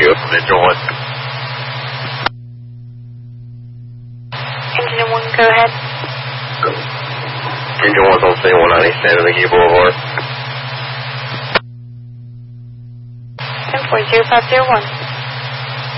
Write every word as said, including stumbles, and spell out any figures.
radio from Engine one. Engine one, go ahead. Engine one's on C one ninety, Santa Miguel Boulevard. ten four zero five zero one.